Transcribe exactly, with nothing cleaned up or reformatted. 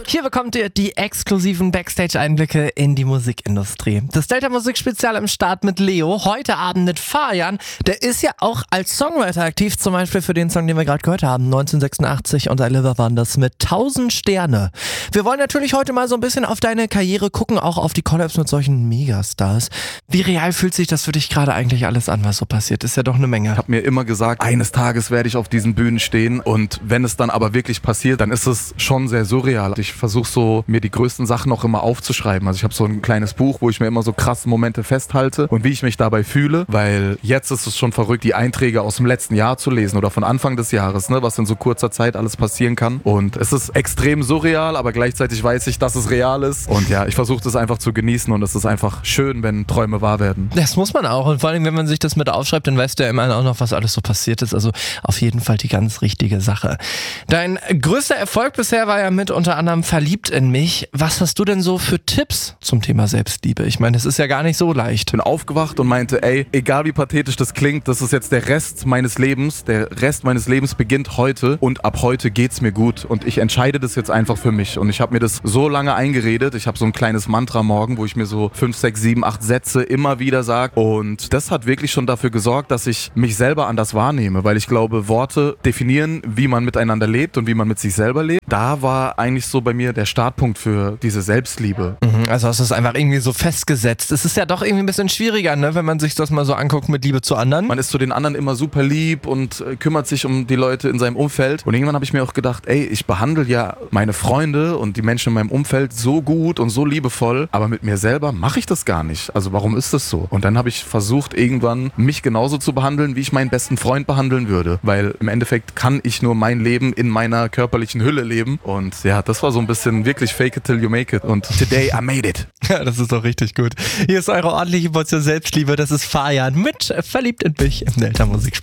Hier bekommt ihr die exklusiven Backstage-Einblicke in die Musikindustrie. Das Delta-Musik-Spezial im Start mit Leo, heute Abend mit Fajan. Der ist ja auch als Songwriter aktiv, zum Beispiel für den Song, den wir gerade gehört haben, neunzehnhundertsechsundachtzig und I Live waren das mit tausend Sterne. Wir wollen natürlich heute mal so ein bisschen auf deine Karriere gucken, auch auf die Collabs mit solchen Megastars. Wie real fühlt sich das für dich gerade eigentlich alles an, was so passiert? Ist ja doch eine Menge. Ich habe mir immer gesagt, eines Tages werde ich auf diesen Bühnen stehen, und wenn es dann aber wirklich passiert, dann ist es schon sehr surreal. Ich versuche so, mir die größten Sachen auch immer aufzuschreiben. Also ich habe so ein kleines Buch, wo ich mir immer so krasse Momente festhalte und wie ich mich dabei fühle, weil jetzt ist es schon verrückt, die Einträge aus dem letzten Jahr zu lesen oder von Anfang des Jahres, ne, was in so kurzer Zeit alles passieren kann. Und es ist extrem surreal, aber gleichzeitig weiß ich, dass es real ist. Und ja, ich versuche das einfach zu genießen, und es ist einfach schön, wenn Träume wahr werden. Das muss man auch, und vor allem, wenn man sich das mit aufschreibt, dann weißt du ja immer auch noch, was alles so passiert ist. Also auf jeden Fall die ganz richtige Sache. Dein größter Erfolg bisher war ja mit unter anderem Verliebt in mich. Was hast du denn so für Tipps zum Thema Selbstliebe? Ich meine, es ist ja gar nicht so leicht. Ich bin aufgewacht und meinte, ey, egal wie pathetisch das klingt, das ist jetzt der Rest meines Lebens. Der Rest meines Lebens beginnt heute, und ab heute geht's mir gut. Und ich entscheide das jetzt einfach für mich. Und ich habe mir das so lange eingeredet. Ich habe so ein kleines Mantra morgen, wo ich mir so fünf, sechs, sieben, acht Sätze immer wieder sage. Und das hat wirklich schon dafür gesorgt, dass ich mich selber anders wahrnehme. Weil ich glaube, Worte definieren, wie man miteinander lebt und wie man mit sich selber lebt. Da war eigentlich so bei mir der Startpunkt für diese Selbstliebe. Mhm, also hast du es einfach irgendwie so festgesetzt. Es ist ja doch irgendwie ein bisschen schwieriger, ne, wenn man sich das mal so anguckt mit Liebe zu anderen. Man ist zu den anderen immer super lieb und äh, kümmert sich um die Leute in seinem Umfeld. Und irgendwann habe ich mir auch gedacht, ey, ich behandle ja meine Freunde und die Menschen in meinem Umfeld so gut und so liebevoll, aber mit mir selber mache ich das gar nicht. Also warum ist das so? Und dann habe ich versucht, irgendwann mich genauso zu behandeln, wie ich meinen besten Freund behandeln würde. Weil im Endeffekt kann ich nur mein Leben in meiner körperlichen Hülle leben. Und ja, das war so ein bisschen wirklich fake it till you make it. Und today I made it. Ja, das ist doch richtig gut. Hier ist eure ordentliche Portion Selbstliebe. Das ist Fajan mit Verliebt in mich im Delta Musik.